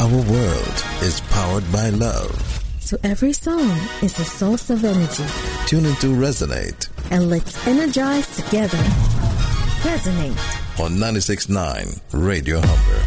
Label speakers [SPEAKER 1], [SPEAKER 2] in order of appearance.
[SPEAKER 1] Our world is powered by love.
[SPEAKER 2] So every song is a source of energy.
[SPEAKER 1] Tune into Resonate.
[SPEAKER 2] And let's energize together. Resonate.
[SPEAKER 1] On 96.9 Radio Humber.